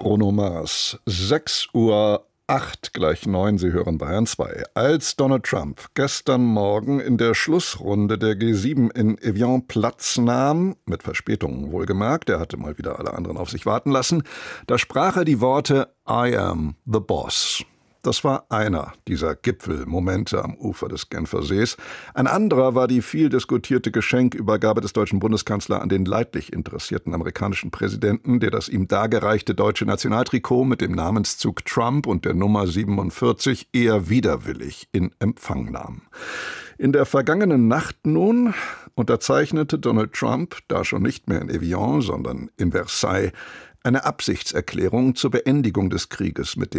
Bruno Mars. 6:08 gleich 9, Sie hören Bayern 2. Als Donald Trump gestern Morgen in der Schlussrunde der G7 in Evian Platz nahm, mit Verspätung wohlgemerkt, er hatte mal wieder alle anderen auf sich warten lassen, da sprach er die Worte "I am the boss". Das war einer dieser Gipfelmomente am Ufer des Genfersees. Ein anderer war die viel diskutierte Geschenkübergabe des deutschen Bundeskanzlers an den leidlich interessierten amerikanischen Präsidenten, der das ihm dargereichte deutsche Nationaltrikot mit dem Namenszug Trump und der Nummer 47 eher widerwillig in Empfang nahm. In der vergangenen Nacht nun unterzeichnete Donald Trump, da schon nicht mehr in Evian, sondern in Versailles, eine Absichtserklärung zur Beendigung des Krieges mit